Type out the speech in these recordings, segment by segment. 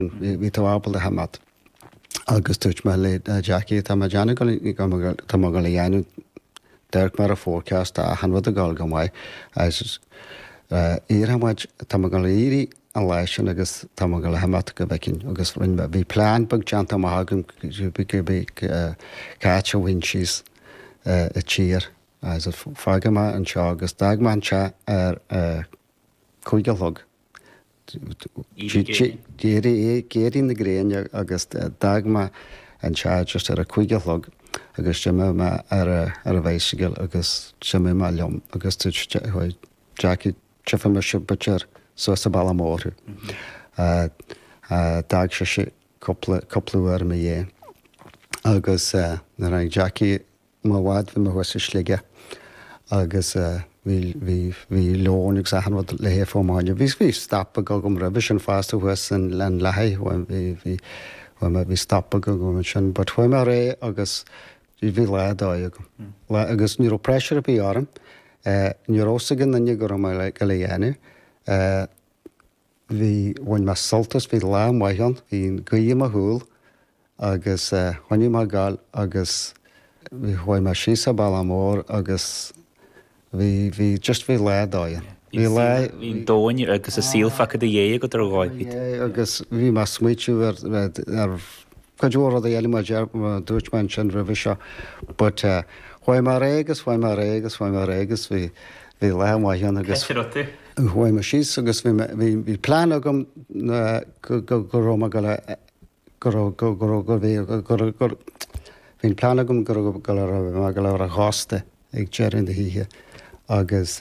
Bhí tábal a hamat. Agus tuit me le Jackie tá Jana go le dhéanú deirc mar a fórceast a hanfad a gáil go mhaid as íhamid tá go le írí an leisin agus tá go le hamat go bhecinn agus bhí plán bag teanta hagan gur bí cáte winchís a tír as fágama an seo agus dagman se ar chuigelog. Géirí na gréine agus dagma an se just ar a chuigelog agus se me ar a bhéisigeil agus se mé me leom agus tu Jackie tefa me se butir so sa balla mór. Dag se coplúar me dhé. Agus na rang Jackie má bhád bhí me huasa slige agus bhí lónnig sa hanfad le hé fómáine. Bhí stappa go gom rubis an fásta huas an len lehaid bhí stappa go gom sin, but chuim mar ré agus bhí ledáid agus ní pressure a bí orm, ní rósagan na go mai le go le dhéanú. Bhí bhain me soltas bhí le maihan, hí gaí a húil agus chuine mar gáil agus bhí chuim me sí sa balla mór agus bhí just bhí ledáid. Bhín dóin agus a sílfa a dhé go ar gáid. Agus bhí mar smuitiú ar goúir a dhéile mar dúirtmain sin ra bhí seo, but chuim mar régus bhí lemáin agus chuim mar síos agus bhí plán agam go Roma hín plán agam go le a hásta ag jerin de híthe agus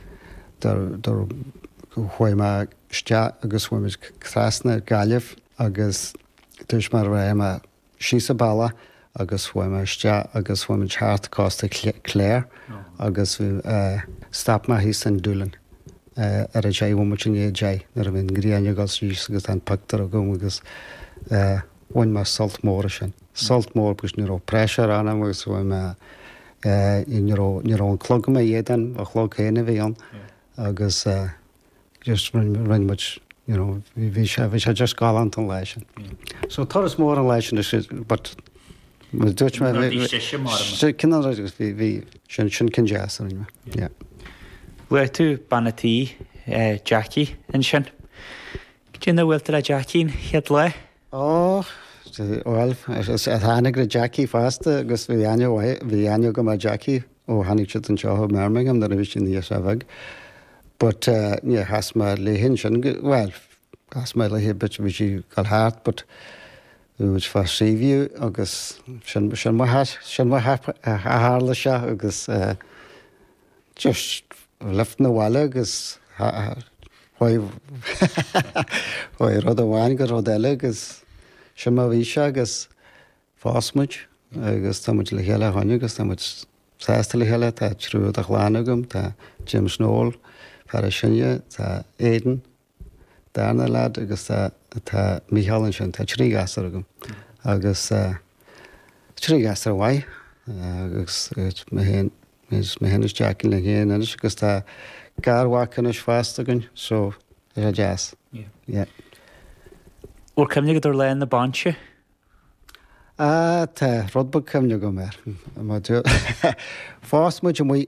chuim mar ste agus chuim crasna galibh agus tuis mar bhfuil síos a balla agus chuim mar ste agus chuim teart cásta cléir agus bhí stap mar hí san dúlan ar a dé bhmutin é dé nar a bhín gríine gas síos agus an pactar a gom agus bhain mar salt mór sin. Salt mór gus ní pressure anna agus bhfuil ní an clog me dhéan a chlog chéine bhí an agus just run much, bhí sé just gálant an lei sin. So thoras mór an lei sin, but dúirt me cinál agus bhí sin cin jazz an me. Bhuair tú banatí Jackie an sin. Dúna bhfuil le Jackie head le? Well, hánig le Jackie fásta agus bhí aine go mar Jackie ó hánig si an seo Birmingham na a bhí sin níos a bhag. But ní has mar le hin sin, well, has mar le hé bit bhí si gal háart, but bhúid fá síomhú agus sin mar hála se agus just lift na bhile agus chuid rud a bháin go rud eile agus sin má bhí se agus fásmuid agus táid le chéile haine agus táid sásta le chéile tá trúd a chláánagam tá Jim Snowell fer sinne tá éan dána lead agus tá Michaelan sin tá trí gasar agam agus trí gasar bhaid agus mé hénas Jackie le héana agus tá garhhacan is fástagan so a jazz. Úr cemne go lein na banse? Tá rudbog cemne go mer. Fás muid mu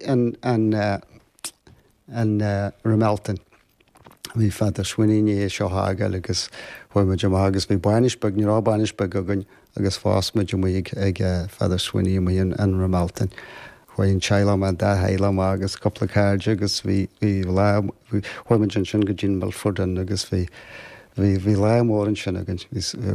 an Ramelton. Bhí fad a swinine seo hágal agus chuimiid agus bhí bainisbeg ní rábainisbeg agan agus fás muid mu ag fad a swinine mu an Ramelton. Chuin teile an de héile agus coppla cairde agus bhí chuimiid sin go dtín bal fudan agus bhí le mór an sin agin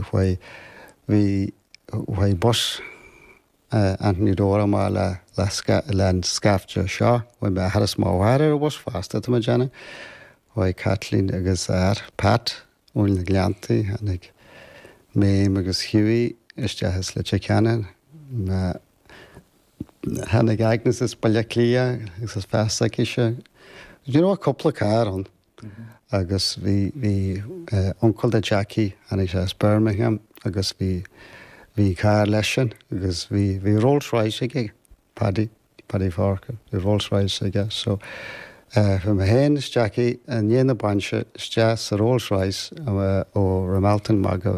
bhí bus Anthony Dora má le scafte seo bhfuil be haras máhair bus fásta tá déna bhfuil Kathleen agus Pat úil na gleantaí hanig mé agus Hughie isteachas le ceanna hanig Agnes is bailile clia agus is festaise. Dú coppla cair an agus bhí uncle de Jackie hanig sé Birmingham agus bhí cair leisin agus bhí Rolls-Royce ige Paddy Farker, bhí Rolls-Royce ige, so Fu a héin Jackie an dhéana banse ste sa Rolls Royce ó Ramalton mag